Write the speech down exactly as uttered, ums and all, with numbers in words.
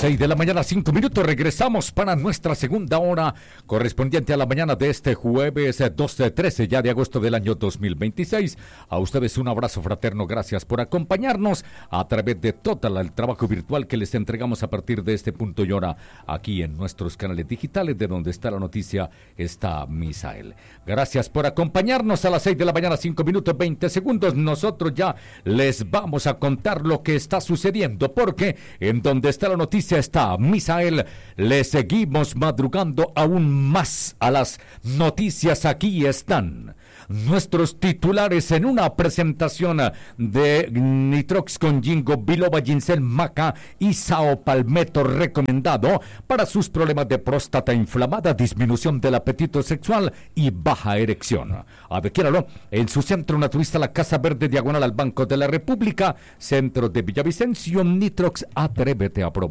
seis de la mañana, cinco minutos. Regresamos para nuestra segunda hora, correspondiente a la mañana de este jueves doce, trece ya de agosto del año dos mil veintiséis. A ustedes un abrazo fraterno. Gracias por acompañarnos a través de todo el trabajo virtual que les entregamos a partir de este punto y hora aquí en nuestros canales digitales, de donde está la noticia, está Misael. Gracias por acompañarnos a las seis de la mañana, cinco minutos, veinte segundos. Nosotros ya les vamos a contar lo que está sucediendo, porque en donde está la noticia está Misael. Le seguimos madrugando aún más a las noticias. Aquí están nuestros titulares en una presentación de Nitrox con Ginkgo biloba, ginseng, maca y sao palmetto, recomendado para sus problemas de próstata inflamada, disminución del apetito sexual y baja erección. Adquiéralo en su centro naturista La Casa Verde, diagonal al Banco de la República, centro de Villavicencio. Nitrox, atrévete a probar.